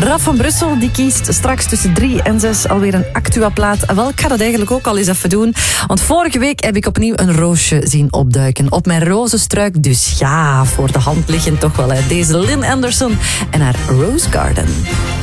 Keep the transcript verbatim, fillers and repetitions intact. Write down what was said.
Raf van Brussel die kiest straks tussen drie en zes alweer een Actua-plaat. Wel, ik ga dat eigenlijk ook al eens even doen. Want vorige week heb ik opnieuw een roosje zien opduiken op mijn rozenstruik. Dus ja, voor de hand liggend toch wel. Hè. Deze Lynn Anderson en haar Rose Garden.